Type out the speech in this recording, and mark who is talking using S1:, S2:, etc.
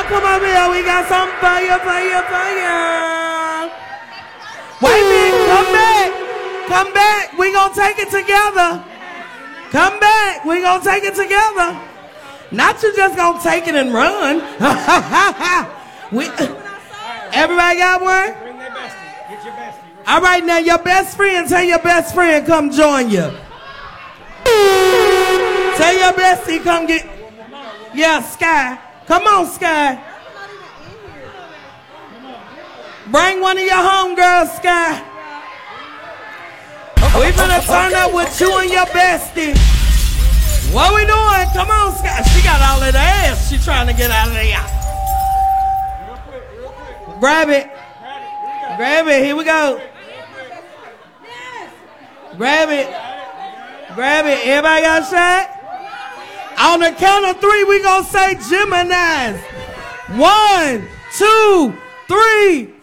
S1: come over here. We got some fire, fire, fire. Wait a minute. Come back. Come back. We gonna take it together. Come back. We gonna take it together. Not you just gonna take it and run. Everybody got one?
S2: Bring their bestie. Get your bestie.
S1: All right, now your best friend, tell your best friend come join you. Tell your bestie come get. Yeah, Sky. Come on, Sky. Bring one of your homegirls, Sky. We finna turn up with you and your bestie. What we doing? Come on, Sky. She got all that ass. She trying to get out of there.
S2: Real quick.
S1: Grab it. Grab it. Here we go. Grab it. Grab it. Everybody got a shot? On the count of three, we gonna say Geminis. 1, 2, 3.